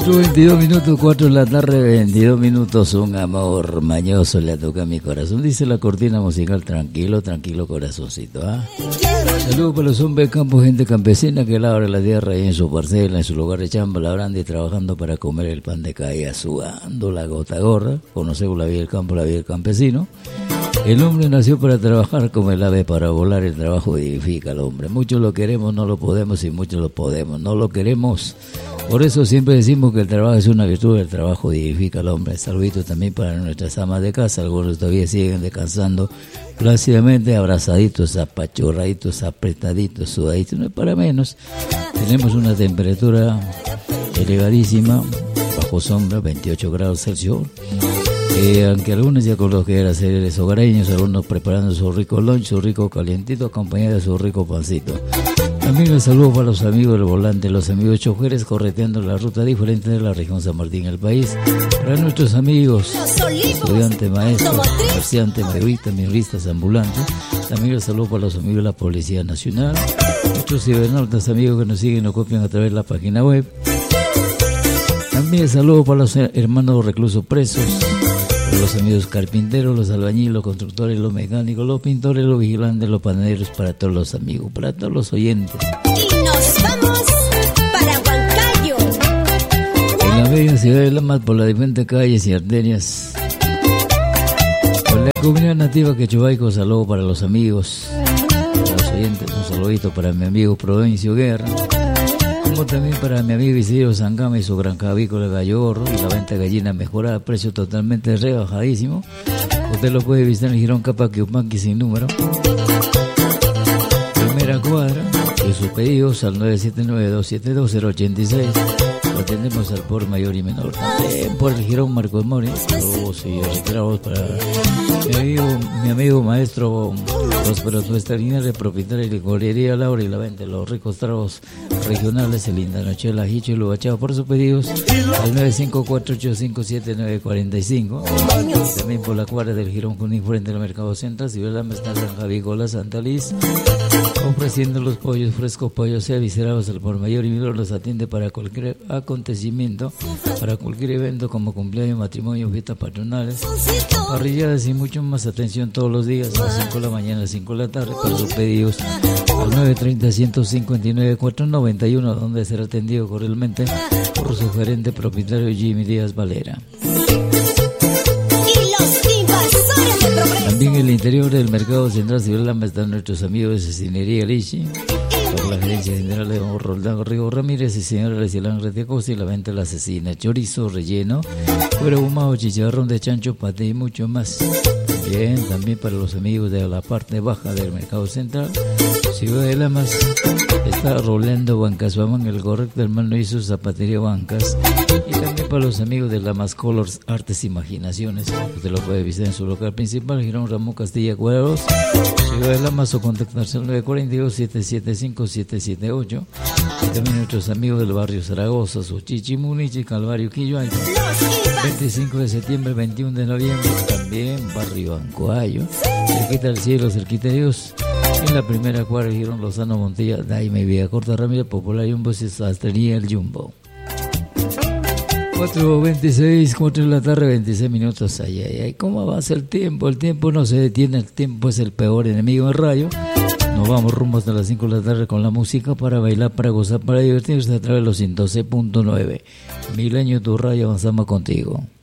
22 minutos, 4 de la tarde, 22 minutos, un amor mañoso le toca a mi corazón. Dice la cortina musical, tranquilo, tranquilo corazoncito, ¿ah? Saludos para los hombres de campo, gente campesina que labra la tierra ahí en su parcela, en su lugar de chamba, labrando y trabajando para comer el pan de cada día, sudando la gota gorda. Conocemos la vida del campo, la vida del campesino. El hombre nació para trabajar como el ave para volar, el trabajo edifica al hombre. Muchos lo queremos, no lo podemos, y muchos lo podemos, no lo queremos. Por eso siempre decimos que el trabajo es una virtud, el trabajo edifica al hombre. Saluditos también para nuestras amas de casa, algunos todavía siguen descansando plácidamente, abrazaditos, apachurraditos, apretaditos, sudaditos, no es para menos. Tenemos una temperatura elevadísima, bajo sombra, 28 grados Celsius. Aunque algunos ya con los que eran seres hogareños, algunos preparando su rico lunch, su rico calientito, acompañado de su rico pancito. También les saludo para los amigos del volante, los amigos choferes correteando la ruta diferente de la región San Martín del país. Para nuestros amigos, estudiantes, maestros, comerciantes, mayoristas, minoristas, ambulantes. También les saludo para los amigos de la Policía Nacional. Nuestros cibernautas amigos que nos siguen y nos copian a través de la página web. También les saludo para los hermanos reclusos presos. Para los amigos carpinteros, los albañiles, los constructores, los mecánicos, los pintores, los vigilantes, los panaderos, para todos los amigos, para todos los oyentes. Y nos vamos para Huancayo. En la bella ciudad de Lamas, por las diferentes calles y arterias. Por la comunidad nativa quechubaico, saludo para los amigos, para los oyentes, un saludito para mi amigo Prudencio Guerra. Como también para mi amigo Isidro Sangama y su granja avícola Gallo Gorro, y la venta de gallina mejorada, precio totalmente rebajadísimo. Usted lo puede visitar en Girón Capaquiupanqui sin número. Primera cuadra, y sus pedidos al 979-272-086. Lo atendemos al por mayor y menor. También por el Girón Marcos Mori. Saludos y retirados para mi amigo maestro Próspero Tuestarinaria, propietario de licorería Laura, y la venta de los ricos tragos regionales, el Indanochela, Hicho y Lubachao, por sus pedidos al 954-857-945. También por la cuadra del Girón Junín frente al Mercado Central, si la está Granja Avícola Santa Liz, ofreciendo los pollos frescos, pollos sea viscerados al por mayor y menor. Los atiende para cualquier acontecimiento, para cualquier evento como cumpleaños, matrimonio, fiestas patronales, parrilladas y mucho más. Atención todos los días a las 5 de la mañana, a las 5 de la tarde, para sus pedidos al 930-159-491, donde será atendido cordialmente por su gerente propietario Jimmy Díaz Valera. También en el interior del Mercado Central Ciberlama están nuestros amigos de Cecinería Lichi, por la gerencia general de don Roldán Rigo Ramírez y señora Lecilán Retiacosta, y la venta de la cecina, chorizo relleno, cuero ahumado, chicharrón de chancho, paté y mucho más. Bien, también para los amigos de la parte baja del Mercado Central, Ciudad de Lamas, está Rolando Bancas Bamán, el correcto hermano y su zapatería Bancas. Y también para los amigos de Lamas Colors, Artes e Imaginaciones. Usted lo puede visitar en su local principal, Girón Ramón Castilla Cuadros, Ciudad de Lamas, o contactarse al 942-775-778. Y también nuestros amigos del barrio Zaragoza, Suchichi, Munichi, Calvario, Quilloay. 25 de septiembre, 21 de noviembre, también barrio Ancoayo, cerquita del cielo, cerquita de Dios. En la primera cuadra, Girón Lozano Montilla, Daime Villacorta Ramírez, Popular Jumbo, Sastrería El Jumbo. 4:26, 4 de la tarde, 26 minutos. Ay, ay, ay, ¿cómo avanza el tiempo? El tiempo no se detiene, el tiempo es el peor enemigo del rayo. Nos vamos rumbo hasta las 5 de la tarde con la música para bailar, para gozar, para divertirse a través de los 112.9. Milenio, tu radio, avanzamos contigo.